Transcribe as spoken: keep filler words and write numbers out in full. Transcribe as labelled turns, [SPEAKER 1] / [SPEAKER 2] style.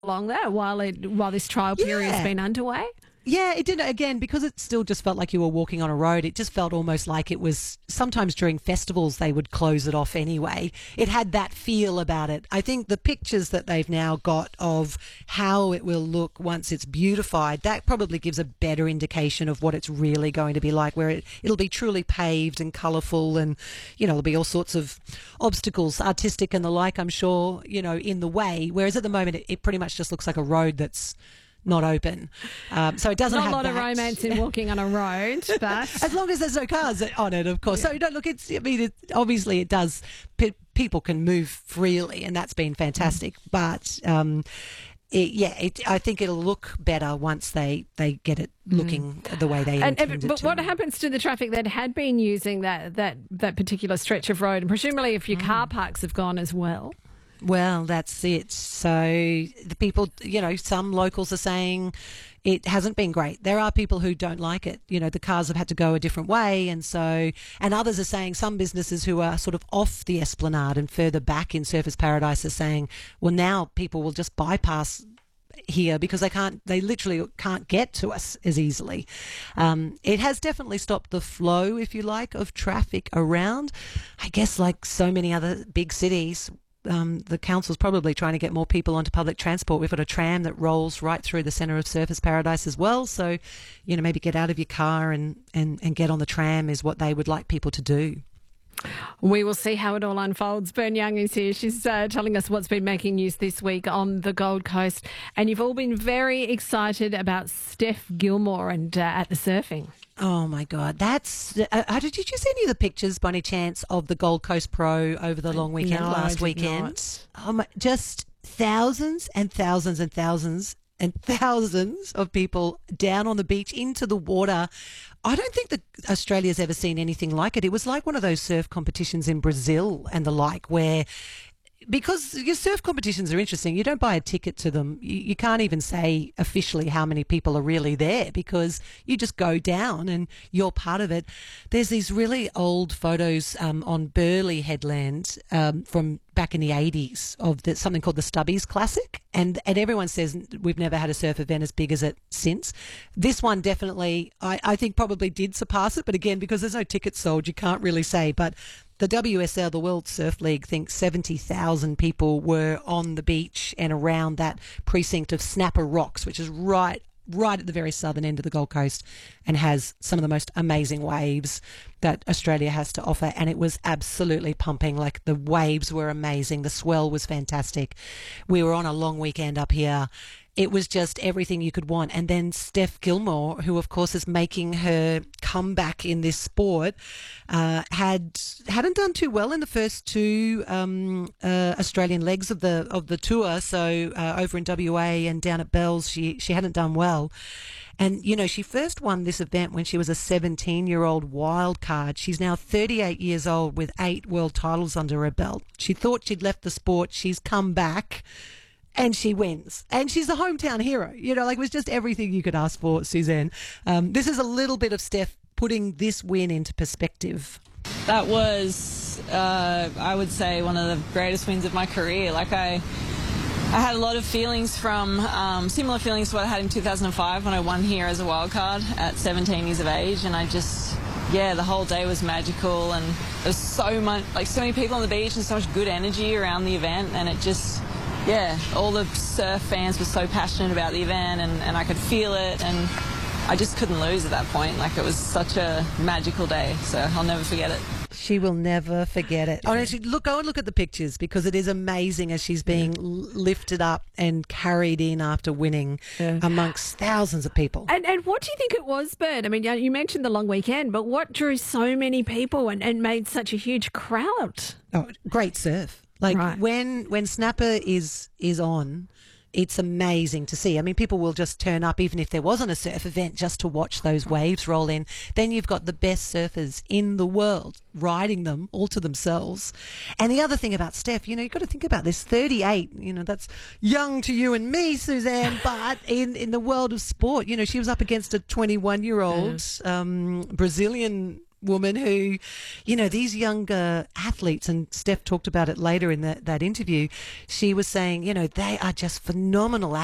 [SPEAKER 1] along there while it while this trial period's
[SPEAKER 2] Yeah.
[SPEAKER 1] been underway?
[SPEAKER 2] Yeah, it didn't, again, because it still just felt like you were walking on a road. It just felt almost like it was, sometimes during festivals they would close it off anyway. It had that feel about it. I think the pictures that they've now got of how it will look once it's beautified, that probably gives a better indication of what it's really going to be like, where it, it'll be truly paved and colourful, and, you know, there'll be all sorts of obstacles, artistic and the like, I'm sure, you know, in the way. Whereas at the moment it, it pretty much just looks like a road that's not open. Um, so it doesn't
[SPEAKER 1] Not
[SPEAKER 2] have
[SPEAKER 1] a lot
[SPEAKER 2] that.
[SPEAKER 1] of romance in walking on a road, but
[SPEAKER 2] As long as there's no cars on it, of course.
[SPEAKER 1] Yeah.
[SPEAKER 2] So don't look. It's. I mean, it, obviously, it does. P- people can move freely, and that's been fantastic. Mm. But um, it, yeah, it, I think it'll look better once they, they get it looking mm. the way they
[SPEAKER 1] and,
[SPEAKER 2] intend
[SPEAKER 1] and,
[SPEAKER 2] it
[SPEAKER 1] But
[SPEAKER 2] to.
[SPEAKER 1] what happens to the traffic that had been using that that that particular stretch of road, and presumably if your mm. car parks have gone as well?
[SPEAKER 2] Well, that's it. So the people, you know, some locals are saying it hasn't been great. There are people who don't like it. You know, the cars have had to go a different way. And so, and others are saying, some businesses who are sort of off the Esplanade and further back in Surfers Paradise are saying, well, now people will just bypass here because they can't, they literally can't get to us as easily. Um, it has definitely stopped the flow, if you like, of traffic around. I guess like so many other big cities, Um, the council's probably trying to get more people onto public transport. We've got a tram that rolls right through the centre of Surfers Paradise as well. So, you know, maybe get out of your car and, and, and get on the tram is what they would like people to do.
[SPEAKER 1] We will see how it all unfolds. Bern Young is here. She's uh, telling us what's been making news this week on the Gold Coast. And you've all been very excited about Steph Gilmore and uh, at the surfing.
[SPEAKER 2] Oh, my God. That's... Uh, did you see any of the pictures, by any chance, of the Gold Coast Pro over the long weekend
[SPEAKER 1] No,
[SPEAKER 2] last
[SPEAKER 1] I did
[SPEAKER 2] weekend?
[SPEAKER 1] not.
[SPEAKER 2] Oh, my, just thousands and thousands and thousands and thousands of people down on the beach into the water. I don't think that Australia's ever seen anything like it. It was like one of those surf competitions in Brazil and the like, where... Because your surf competitions are interesting. You don't buy a ticket to them. You, you can't even say officially how many people are really there because you just go down and you're part of it. There's these really old photos um, on Burleigh Headland um, from back in the eighties of the, something called the Stubbies Classic. And, and everyone says we've never had a surf event as big as it since. This one definitely, I, I think, probably did surpass it. But again, because there's no tickets sold, you can't really say. But the W S L, the World Surf League, thinks seventy thousand people were on the beach and around that precinct of Snapper Rocks, which is right right at the very southern end of the Gold Coast and has some of the most amazing waves that Australia has to offer. And it was absolutely pumping. Like, the waves were amazing. The swell was fantastic. We were on a long weekend up here. It was just everything you could want. And then Steph Gilmore, who of course is making her comeback in this sport, uh, had hadn't done too well in the first two um, uh, Australian legs of the of the tour. So uh, over in W A and down at Bells, she she hadn't done well. And, you know, she first won this event when she was a seventeen-year-old wild card. She's now thirty-eight years old with eight world titles under her belt. She thought she'd left the sport. She's come back. And she wins. And she's a hometown hero. You know, like, it was just everything you could ask for, Suzanne. Um, this is a little bit of Steph putting this win into perspective.
[SPEAKER 3] That was, uh, I would say, one of the greatest wins of my career. Like, I... I had a lot of feelings from, um, similar feelings to what I had in two thousand five when I won here as a wild card at seventeen years of age, and I just, yeah, the whole day was magical, and there was so much, like so many people on the beach and so much good energy around the event, and it just, yeah, all the surf fans were so passionate about the event, and, and I could feel it, and I just couldn't lose at that point. Like, it was such a magical day, so I'll never forget it.
[SPEAKER 2] She will never forget it. Honestly, look, go and look at the pictures because it is amazing as she's being yeah. lifted up and carried in after winning yeah. amongst thousands of people.
[SPEAKER 1] And and what do you think it was, Bert? I mean, you mentioned the long weekend, but what drew so many people and, and made such a huge crowd?
[SPEAKER 2] Oh, great surf. Like,
[SPEAKER 1] right.
[SPEAKER 2] when when Snapper is is on, it's amazing to see. I mean, people will just turn up even if there wasn't a surf event just to watch those waves roll in. Then you've got the best surfers in the world riding them all to themselves. And the other thing about Steph, you know, you've got to think about this, thirty-eight, you know, that's young to you and me, Suzanne, but in, in the world of sport, you know, she was up against a twenty-one-year-old yeah. um, Brazilian woman who, you know, these younger athletes, and Steph talked about it later in that, that interview, she was saying, you know, they are just phenomenal